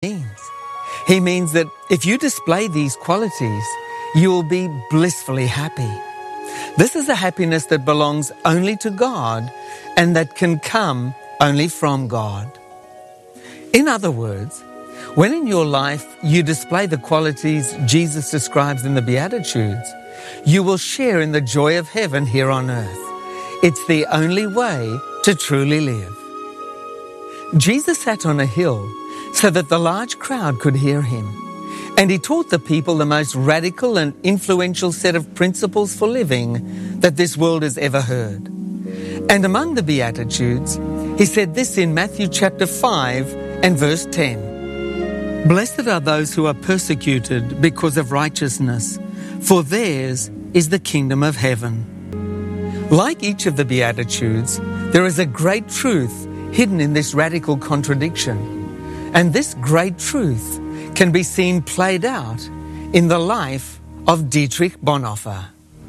means. He means that if you display these qualities, you will be blissfully happy. This is a happiness that belongs only to God and that can come only from God. In other words, when in your life you display the qualities Jesus describes in the Beatitudes, you will share in the joy of heaven here on earth. It's the only way to truly live. Jesus sat on a hill so that the large crowd could hear him, and he taught the people the most radical and influential set of principles for living that this world has ever heard. And among the Beatitudes, he said this in Matthew chapter 5 and verse 10. Blessed are those who are persecuted because of righteousness, for theirs is the kingdom of heaven. Like each of the Beatitudes, there is a great truth hidden in this radical contradiction. And this great truth can be seen played out in the life of Dietrich Bonhoeffer.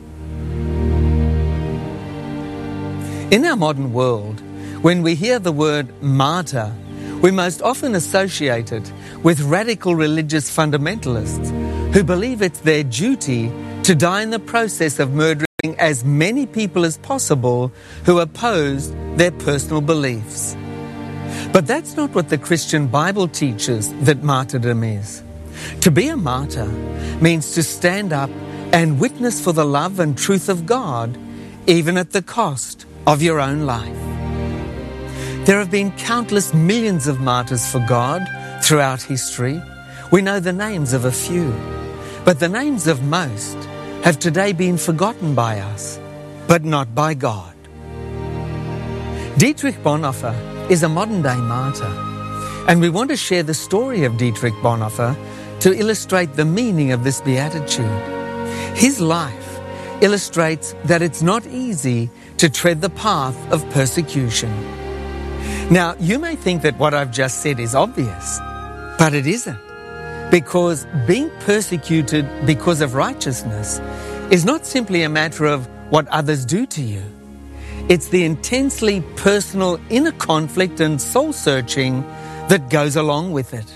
In our modern world, when we hear the word martyr, we most often associate it with radical religious fundamentalists who believe it's their duty to die in the process of murdering as many people as possible who oppose their personal beliefs. But that's not what the Christian Bible teaches that martyrdom is. To be a martyr means to stand up and witness for the love and truth of God, even at the cost of your own life. There have been countless millions of martyrs for God throughout history. We know the names of a few, but the names of most have today been forgotten by us, but not by God. Dietrich Bonhoeffer is a modern-day martyr, and we want to share the story of Dietrich Bonhoeffer to illustrate the meaning of this beatitude. His life illustrates that it's not easy to tread the path of persecution. Now, you may think that what I've just said is obvious, but it isn't, because being persecuted because of righteousness is not simply a matter of what others do to you. It's the intensely personal inner conflict and soul-searching that goes along with it.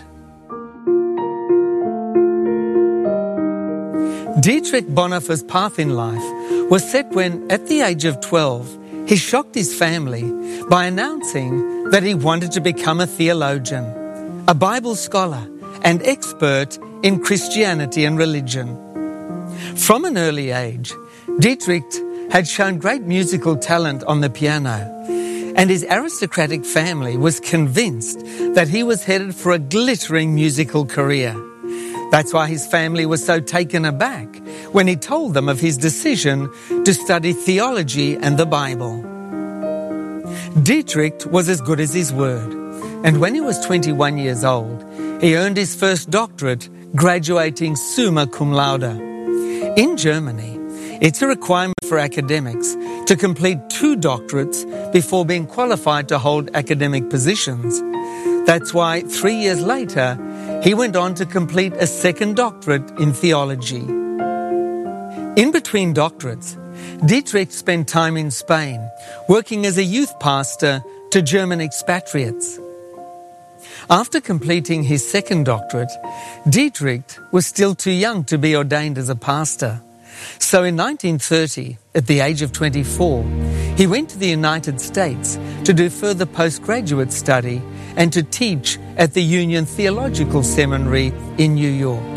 Dietrich Bonhoeffer's path in life was set when, at the age of 12, he shocked his family by announcing that he wanted to become a theologian, a Bible scholar, and expert in Christianity and religion. From an early age, Dietrich had shown great musical talent on the piano, and his aristocratic family was convinced that he was headed for a glittering musical career. That's why his family was so taken aback when he told them of his decision to study theology and the Bible. Dietrich was as good as his word, and when he was 21 years old, he earned his first doctorate, graduating summa cum laude. In Germany, it's a requirement for academics to complete 2 doctorates before being qualified to hold academic positions. That's why 3 years later, he went on to complete a second doctorate in theology. In between doctorates, Dietrich spent time in Spain, working as a youth pastor to German expatriates. After completing his second doctorate, Dietrich was still too young to be ordained as a pastor. So in 1930, at the age of 24, he went to the United States to do further postgraduate study and to teach at the Union Theological Seminary in New York.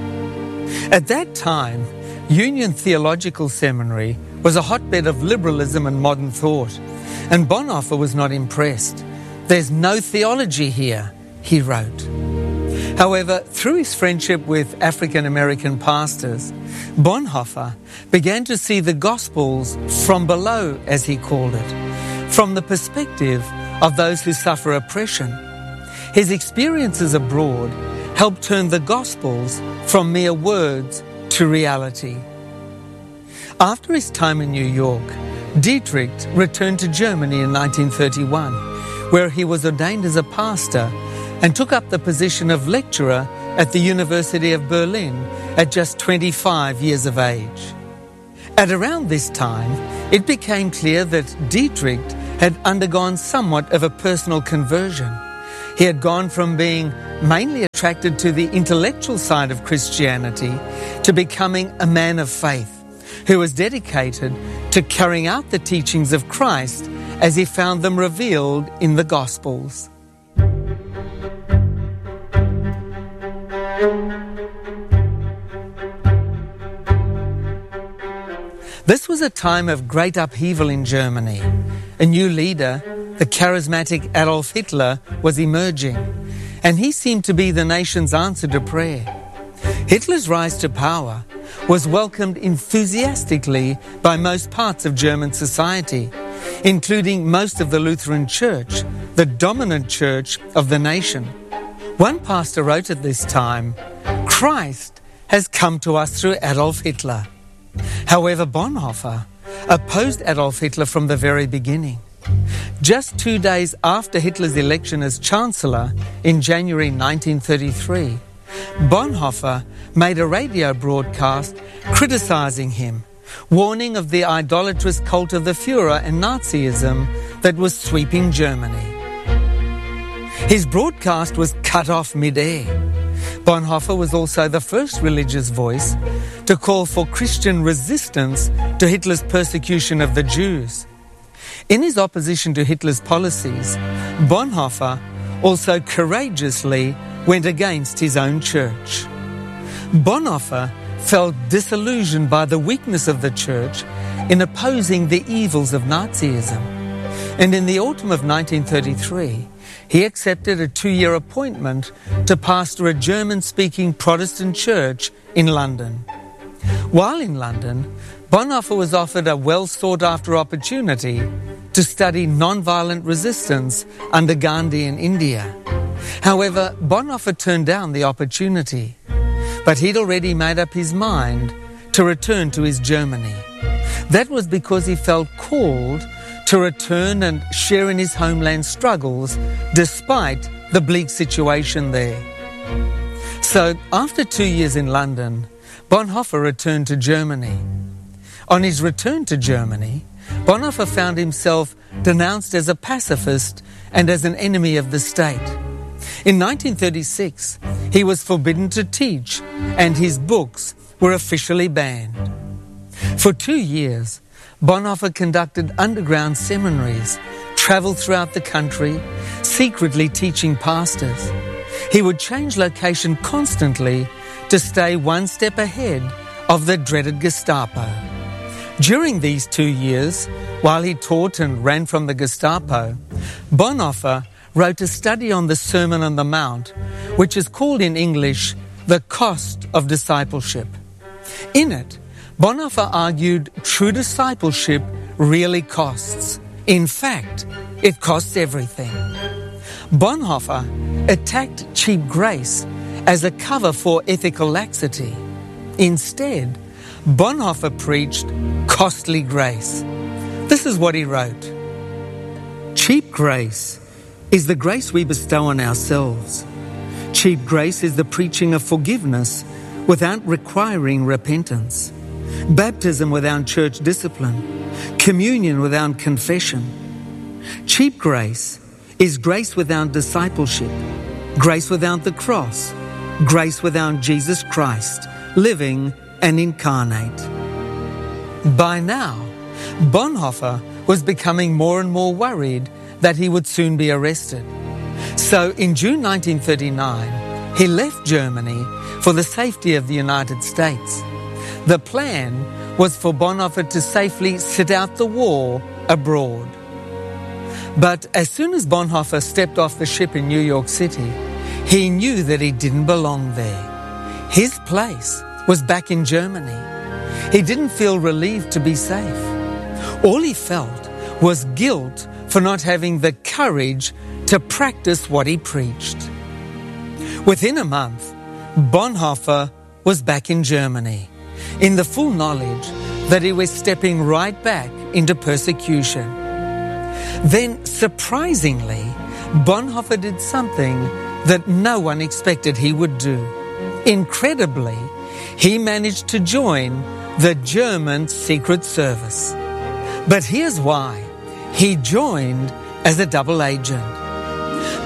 At that time, Union Theological Seminary was a hotbed of liberalism and modern thought, and Bonhoeffer was not impressed. "There's no theology here," he wrote. However, through his friendship with African American pastors, Bonhoeffer began to see the Gospels from below, as he called it, from the perspective of those who suffer oppression. His experiences abroad helped turn the Gospels from mere words to reality. After his time in New York, Dietrich returned to Germany in 1931, where he was ordained as a pastor and took up the position of lecturer at the University of Berlin at just 25 years of age. At around this time, it became clear that Dietrich had undergone somewhat of a personal conversion. He had gone from being mainly attracted to the intellectual side of Christianity to becoming a man of faith who was dedicated to carrying out the teachings of Christ as he found them revealed in the Gospels. This was a time of great upheaval in Germany. A new leader, the charismatic Adolf Hitler, was emerging, and he seemed to be the nation's answer to prayer. Hitler's rise to power was welcomed enthusiastically by most parts of German society, including most of the Lutheran Church, the dominant church of the nation. One pastor wrote at this time, "Christ has come to us through Adolf Hitler." However, Bonhoeffer opposed Adolf Hitler from the very beginning. Just 2 days after Hitler's election as Chancellor in January 1933, Bonhoeffer made a radio broadcast criticizing him, warning of the idolatrous cult of the Führer and Nazism that was sweeping Germany. His broadcast was cut off mid-air. Bonhoeffer was also the first religious voice to call for Christian resistance to Hitler's persecution of the Jews. In his opposition to Hitler's policies, Bonhoeffer also courageously went against his own church. Bonhoeffer felt disillusioned by the weakness of the church in opposing the evils of Nazism. And in the autumn of 1933, he accepted a 2-year appointment to pastor a German-speaking Protestant church in London. While in London, Bonhoeffer was offered a well-sought-after opportunity to study non-violent resistance under Gandhi in India. However, Bonhoeffer turned down the opportunity, but he'd already made up his mind to return to his Germany. That was because he felt called to return and share in his homeland's struggles despite the bleak situation there. So, after 2 years in London, Bonhoeffer returned to Germany. On his return to Germany, Bonhoeffer found himself denounced as a pacifist and as an enemy of the state. In 1936, he was forbidden to teach, and his books were officially banned. For 2 years, Bonhoeffer conducted underground seminaries, travelled throughout the country, secretly teaching pastors. He would change location constantly to stay one step ahead of the dreaded Gestapo. During these 2 years, while he taught and ran from the Gestapo, Bonhoeffer wrote a study on the Sermon on the Mount, which is called in English, The Cost of Discipleship. In it, Bonhoeffer argued true discipleship really costs. In fact, it costs everything. Bonhoeffer attacked cheap grace as a cover for ethical laxity. Instead, Bonhoeffer preached costly grace. This is what he wrote. Cheap grace is the grace we bestow on ourselves. Cheap grace is the preaching of forgiveness without requiring repentance. Baptism without church discipline, communion without confession. Cheap grace is grace without discipleship, grace without the cross, grace without Jesus Christ, living and incarnate. By now, Bonhoeffer was becoming more and more worried that he would soon be arrested. So in June 1939, he left Germany for the safety of the United States. The plan was for Bonhoeffer to safely sit out the war abroad. But as soon as Bonhoeffer stepped off the ship in New York City, he knew that he didn't belong there. His place was back in Germany. He didn't feel relieved to be safe. All he felt was guilt for not having the courage to practice what he preached. Within a month, Bonhoeffer was back in Germany, in the full knowledge that he was stepping right back into persecution. Then, surprisingly, Bonhoeffer did something that no one expected he would do. Incredibly, he managed to join the German Secret Service. But here's why. He joined as a double agent.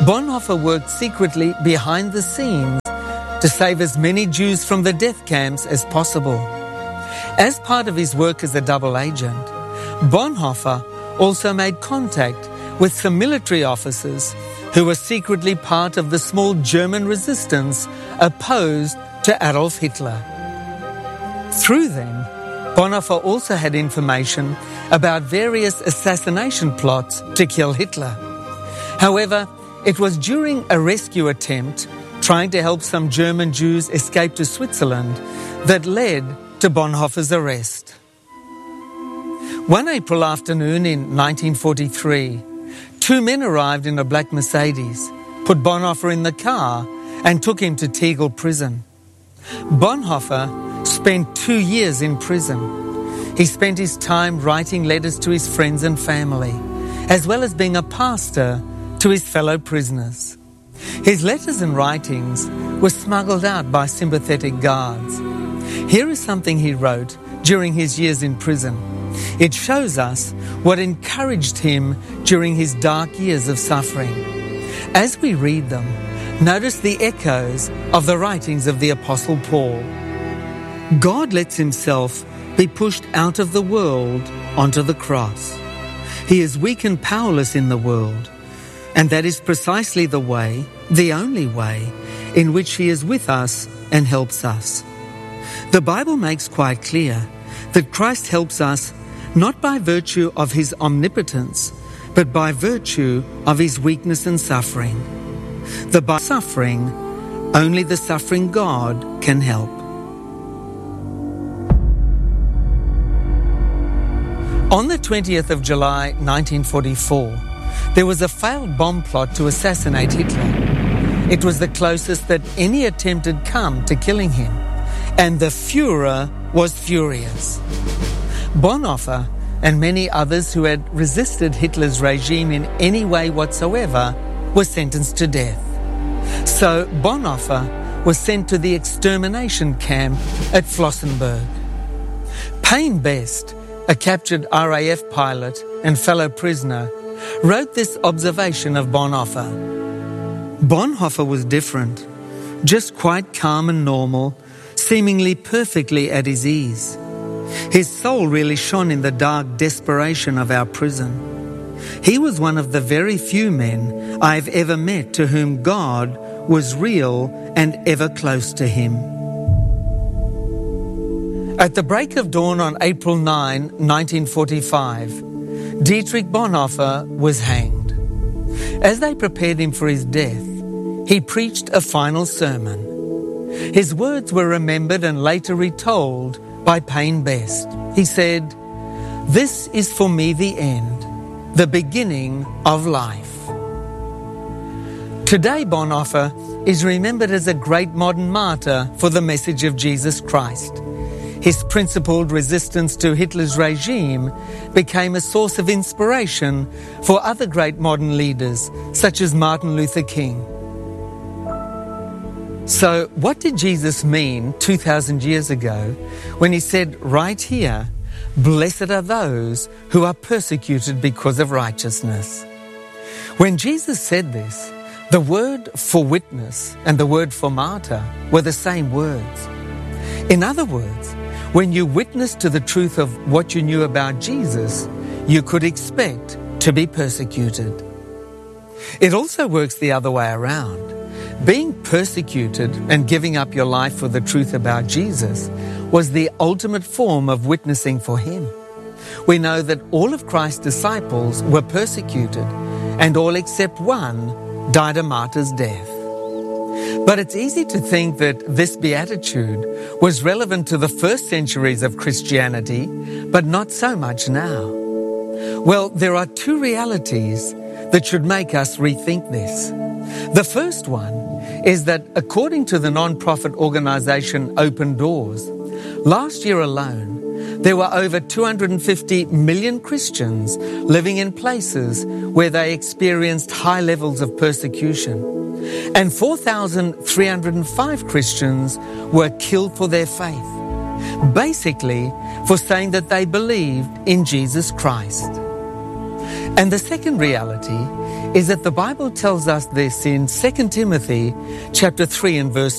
Bonhoeffer worked secretly behind the scenes to save as many Jews from the death camps as possible. As part of his work as a double agent, Bonhoeffer also made contact with some military officers who were secretly part of the small German resistance opposed to Adolf Hitler. Through them, Bonhoeffer also had information about various assassination plots to kill Hitler. However, it was during a rescue attempt trying to help some German Jews escape to Switzerland that led to Bonhoeffer's arrest. One April afternoon in 1943, two men arrived in a black Mercedes, put Bonhoeffer in the car and took him to Tegel prison. Bonhoeffer spent 2 years in prison. He spent his time writing letters to his friends and family, as well as being a pastor to his fellow prisoners. His letters and writings were smuggled out by sympathetic guards. Here is something he wrote during his years in prison. It shows us what encouraged him during his dark years of suffering. As we read them, notice the echoes of the writings of the Apostle Paul. God lets himself be pushed out of the world onto the cross. He is weak and powerless in the world, and that is precisely the way, the only way, in which he is with us and helps us. The Bible makes quite clear that Christ helps us not by virtue of his omnipotence, but by virtue of his weakness and suffering. By suffering, only the suffering God can help. On the 20th of July 1944, there was a failed bomb plot to assassinate Hitler. It was the closest that any attempt had come to killing him, and the Führer was furious. Bonhoeffer and many others who had resisted Hitler's regime in any way whatsoever were sentenced to death. So Bonhoeffer was sent to the extermination camp at Flossenburg. Payne Best, a captured RAF pilot and fellow prisoner, wrote this observation of Bonhoeffer. Bonhoeffer was different, just quite calm and normal, seemingly perfectly at his ease. His soul really shone in the dark desperation of our prison. He was one of the very few men I've ever met to whom God was real and ever close to him. At the break of dawn on April 9, 1945, Dietrich Bonhoeffer was hanged. As they prepared him for his death, he preached a final sermon. His words were remembered and later retold by Payne Best. He said, "This is for me the end, the beginning of life." Today, Bonhoeffer is remembered as a great modern martyr for the message of Jesus Christ. His principled resistance to Hitler's regime became a source of inspiration for other great modern leaders, such as Martin Luther King. So, what did Jesus mean 2,000 years ago when he said right here, "Blessed are those who are persecuted because of righteousness"? When Jesus said this, the word for witness and the word for martyr were the same words. In other words, when you witness to the truth of what you knew about Jesus, you could expect to be persecuted. It also works the other way around. Being persecuted and giving up your life for the truth about Jesus was the ultimate form of witnessing for him. We know that all of Christ's disciples were persecuted, and all except one died a martyr's death. But it's easy to think that this beatitude was relevant to the first centuries of Christianity, but not so much now. Well, there are two realities that should make us rethink this. The first one is that according to the non-profit organization Open Doors, last year alone, there were over 250 million Christians living in places where they experienced high levels of persecution, and 4,305 Christians were killed for their faith, basically for saying that they believed in Jesus Christ. And the second reality is that the Bible tells us this in 2 Timothy chapter 3 and verse